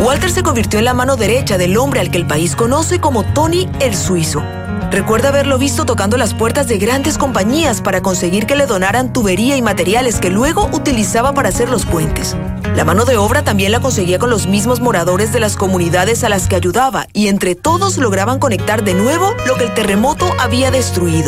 Walter se convirtió en la mano derecha del hombre al que el país conoce como Tony el Suizo. Recuerda haberlo visto tocando las puertas de grandes compañías para conseguir que le donaran tubería y materiales que luego utilizaba para hacer los puentes. La mano de obra también la conseguía con los mismos moradores de las comunidades a las que ayudaba, y entre todos lograban conectar de nuevo lo que el terremoto había destruido.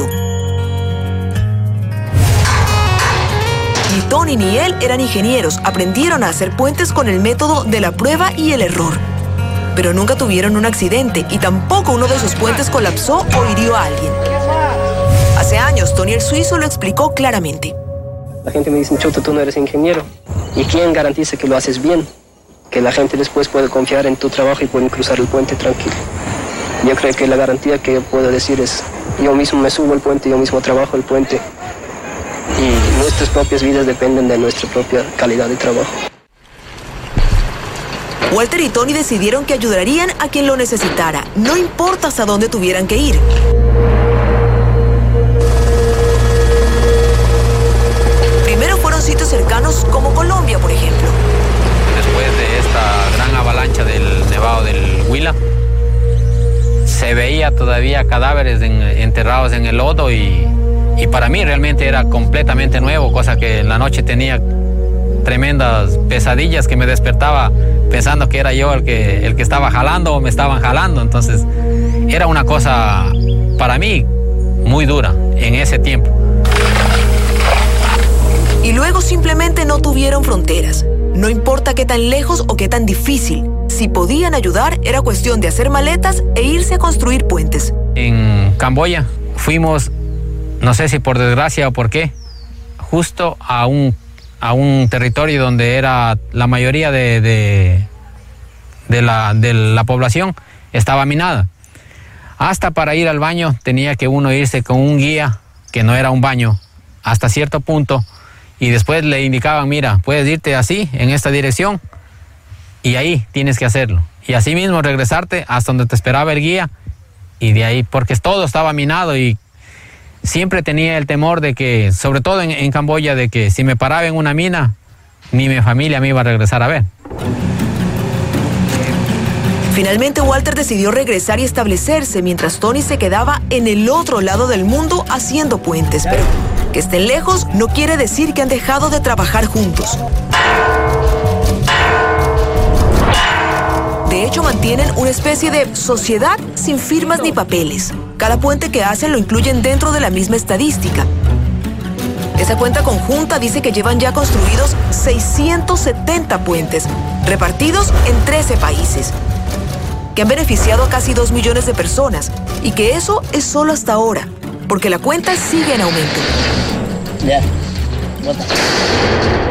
Ni Tony ni él eran ingenieros, aprendieron a hacer puentes con el método de la prueba y el error. Pero nunca tuvieron un accidente y tampoco uno de sus puentes colapsó o hirió a alguien. Hace años, Tony el Suizo lo explicó claramente. La gente me dice, Chuto, tú no eres ingeniero. ¿Y quién garantiza que lo haces bien? Que la gente después puede confiar en tu trabajo y pueden cruzar el puente tranquilo. Yo creo que la garantía que yo puedo decir es, yo mismo me subo al puente, yo mismo trabajo el puente. Y nuestras propias vidas dependen de nuestra propia calidad de trabajo. Walter y Tony decidieron que ayudarían a quien lo necesitara, no importa hasta dónde tuvieran que ir. Primero fueron sitios cercanos como Colombia, por ejemplo. Después de esta gran avalancha del Nevado del Huila, se veía todavía cadáveres enterrados en el lodo y para mí realmente era completamente nuevo, cosa que en la noche tenía tremendas pesadillas que me despertaba pensando que era yo el que estaba jalando o me estaban jalando. Entonces era una cosa para mí muy dura en ese tiempo. Y luego simplemente no tuvieron fronteras. No importa qué tan lejos o qué tan difícil. Si podían ayudar, era cuestión de hacer maletas e irse a construir puentes. En Camboya fuimos, no sé si por desgracia o por qué, justo a un territorio donde era la mayoría de la población estaba minada. Hasta para ir al baño tenía que uno irse con un guía, que no era un baño, hasta cierto punto, y después le indicaban, mira, puedes irte así, en esta dirección, y ahí tienes que hacerlo. Y así mismo regresarte hasta donde te esperaba el guía, y de ahí, porque todo estaba minado y siempre tenía el temor de que, sobre todo en Camboya, de que si me paraba en una mina, ni mi familia me iba a regresar a ver. Finalmente Walter decidió regresar y establecerse, mientras Tony se quedaba en el otro lado del mundo haciendo puentes. Pero que estén lejos no quiere decir que han dejado de trabajar juntos. De hecho, mantienen una especie de sociedad sin firmas ni papeles. Cada puente que hacen lo incluyen dentro de la misma estadística. Esa cuenta conjunta dice que llevan ya construidos 670 puentes, repartidos en 13 países, que han beneficiado a casi 2 millones de personas, y que eso es solo hasta ahora, porque la cuenta sigue en aumento.